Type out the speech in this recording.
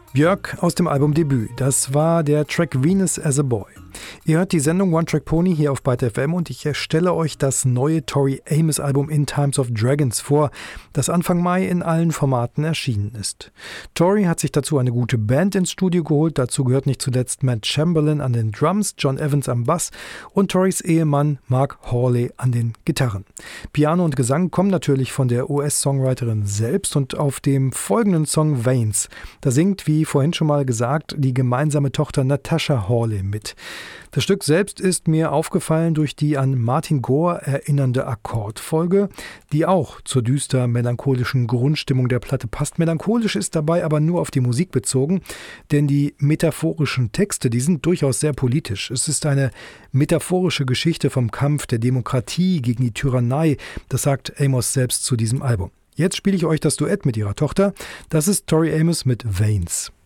Björk aus dem Album Debüt. Das war der Track Venus as a Boy. Ihr hört die Sendung One Track Pony hier auf Byte FM und ich stelle euch das neue Tori Amos Album In Times of Dragons vor, das Anfang Mai in allen Formaten erschienen ist. Tori hat sich dazu eine gute Band ins Studio geholt. Dazu gehört nicht zuletzt Matt Chamberlain an den Drums, John Evans am Bass und Toris Ehemann Mark Hawley an den Gitarren. Piano und Gesang kommen natürlich von der US-Songwriterin selbst und auf dem folgenden Song Veins, da singt, wie vorhin schon mal gesagt, die gemeinsame Tochter Natasha Hawley mit. Das Stück selbst ist mir aufgefallen durch die an Martin Gore erinnernde Akkordfolge, die auch zur düster melancholischen Grundstimmung der Platte passt. Melancholisch ist dabei aber nur auf die Musik bezogen, denn die metaphorischen Texte, die sind durchaus sehr politisch. Es ist eine metaphorische Geschichte vom Kampf der Demokratie gegen die Tyrannei, das sagt Amos selbst zu diesem Album. Jetzt spiele ich euch das Duett mit ihrer Tochter. Das ist Tori Amos mit Veins.